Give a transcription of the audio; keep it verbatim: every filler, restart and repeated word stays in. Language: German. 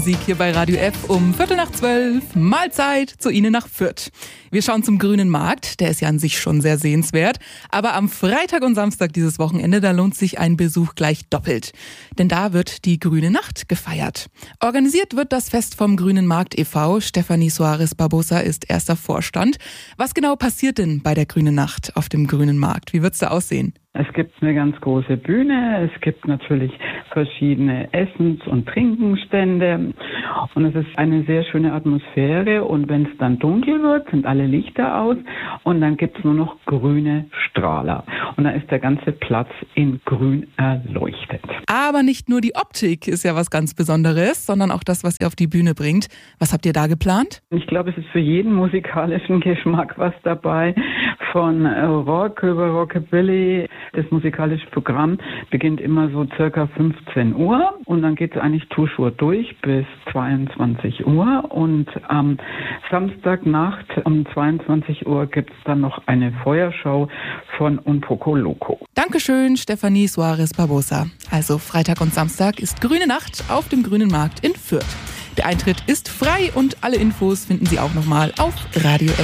Sieg hier bei Radio F um Viertel nach zwölf. Mahlzeit zu Ihnen nach Fürth. Wir schauen zum Grünen Markt. Der ist ja an sich schon sehr sehenswert. Aber am Freitag und Samstag dieses Wochenende, da lohnt sich ein Besuch gleich doppelt. Denn da wird die Grüne Nacht gefeiert. Organisiert wird das Fest vom Grünen Markt e V Stefanie Soares Barbosa ist erster Vorstand. Was genau passiert denn bei der Grünen Nacht auf dem Grünen Markt? Wie wird's da aussehen? Es gibt eine ganz große Bühne, es gibt natürlich verschiedene Essens- und Trinkenstände und es ist eine sehr schöne Atmosphäre und wenn es dann dunkel wird, sind alle Lichter aus und dann gibt es nur noch grüne Strahler und dann ist der ganze Platz in grün erleuchtet. Aber nicht nur die Optik ist ja was ganz Besonderes, sondern auch das, was ihr auf die Bühne bringt. Was habt ihr da geplant? Ich glaube, es ist für jeden musikalischen Geschmack was dabei, von Rock über Rockabilly. Das musikalische Programm beginnt immer so circa fünfzehn Uhr und dann geht es eigentlich toujours durch bis zweiundzwanzig Uhr und am Samstagnacht um zweiundzwanzig Uhr gibt es dann noch eine Feuershow von Un Poco Loco. Dankeschön, Stefanie Soares Barbosa. Also Freitag und Samstag ist Grüne Nacht auf dem Grünen Markt in Fürth. Der Eintritt ist frei und alle Infos finden Sie auch nochmal auf Radio F.